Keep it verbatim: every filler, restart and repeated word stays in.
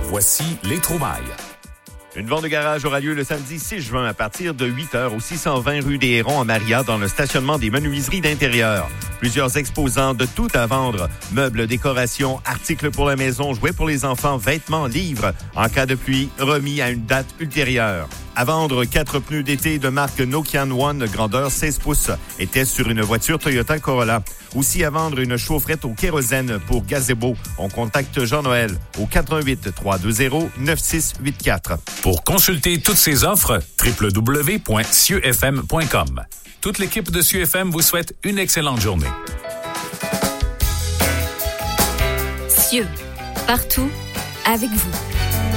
Voici les trouvailles. Une vente de garage aura lieu le samedi six juin à partir de huit heures au six cent vingt rue des Hérons à Maria dans le stationnement des menuiseries d'intérieur. Plusieurs exposants de tout à vendre. Meubles, décorations, articles pour la maison, jouets pour les enfants, vêtements, livres. En cas de pluie, remis à une date ultérieure. À vendre, quatre pneus d'été de marque Nokian One, grandeur seize pouces, et test sur une voiture Toyota Corolla. Aussi à vendre une chaufferette au kérosène pour gazebo. On contacte Jean-Noël au quatre un huit, trois deux zéro, neuf six huit quatre. Pour consulter toutes ces offres, w w w point cieux f m point com. Toute l'équipe de Cieux F M vous souhaite une excellente journée. Cieux, partout, avec vous.